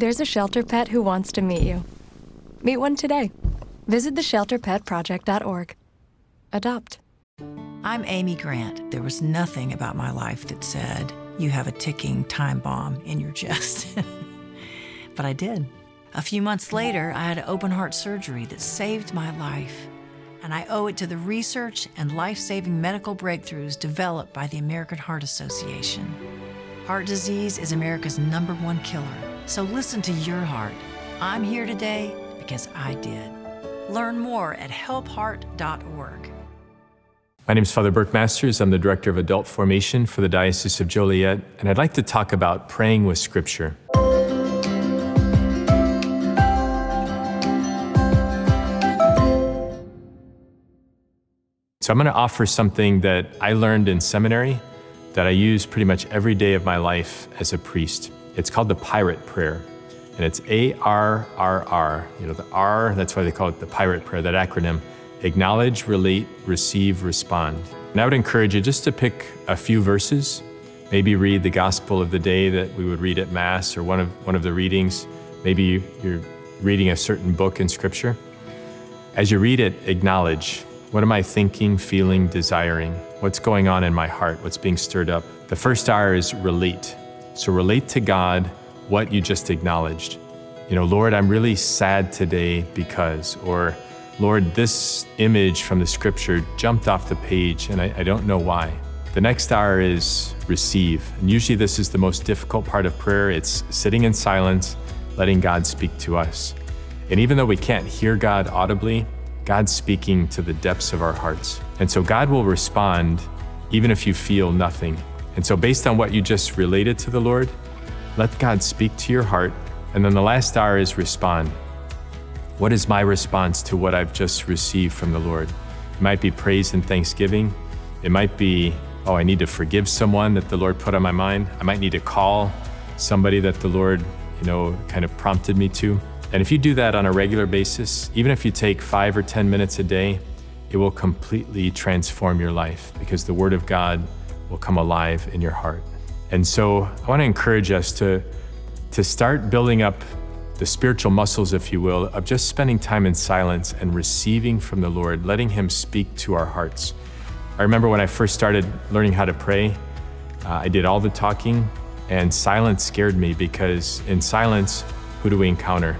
There's a shelter pet who wants to meet you. Meet one today. Visit theshelterpetproject.org. Adopt. I'm Amy Grant. There was nothing about my life that said, you have a ticking time bomb in your chest. But I did. A few months later, I had open heart surgery that saved my life. And I owe it to the research and life-saving medical breakthroughs developed by the American Heart Association. Heart disease is America's #1 killer. So listen to your heart. I'm here today because I did. Learn more at helpheart.org. My name is Father Burke Masters. I'm the Director of Adult Formation for the Diocese of Joliet, and I'd like to talk about praying with Scripture. So I'm going to offer something that I learned in seminary that I use pretty much every day of my life as a priest. It's called the Pirate Prayer, and it's ARRR. You know, the R, that's why they call it the Pirate Prayer, that acronym. Acknowledge, relate, receive, respond. And I would encourage you just to pick a few verses, maybe read the Gospel of the day that we would read at Mass or one of the readings. Maybe you're reading a certain book in Scripture. As you read it, acknowledge, what am I thinking, feeling, desiring? What's going on in my heart? What's being stirred up? The first R is relate. So relate to God what you just acknowledged. You know, Lord, I'm really sad today because, or Lord, this image from the Scripture jumped off the page and I don't know why. The next R is receive. And usually this is the most difficult part of prayer. It's sitting in silence, letting God speak to us. And even though we can't hear God audibly, God's speaking to the depths of our hearts. And so God will respond even if you feel nothing. And so based on what you just related to the Lord, let God speak to your heart. And then the last R is respond. What is my response to what I've just received from the Lord? It might be praise and thanksgiving. It might be, oh, I need to forgive someone that the Lord put on my mind. I might need to call somebody that the Lord, kind of prompted me to. And if you do that on a regular basis, even if you take 5 or 10 minutes a day, it will completely transform your life because the Word of God will come alive in your heart. And so I want to encourage us to start building up the spiritual muscles, if you will, of just spending time in silence and receiving from the Lord, letting Him speak to our hearts. I remember when I first started learning how to pray, I did all the talking, and silence scared me because in silence, who do we encounter?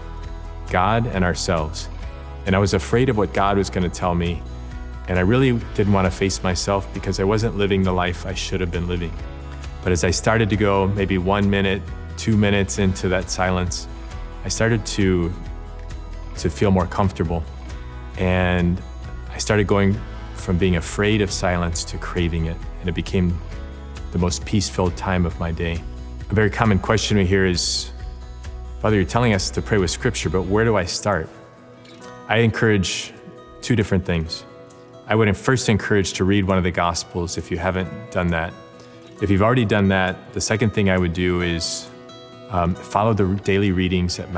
God and ourselves. And I was afraid of what God was going to tell me, and I really didn't want to face myself because I wasn't living the life I should have been living. But as I started to go maybe 1 minute, 2 minutes into that silence, I started to feel more comfortable. And I started going from being afraid of silence to craving it. And it became the most peace-filled time of my day. A very common question we hear is, Father, you're telling us to pray with Scripture, but where do I start? I encourage 2 different things. I would first encourage to read one of the Gospels if you haven't done that. If you've already done that, the second thing I would do is follow the daily readings at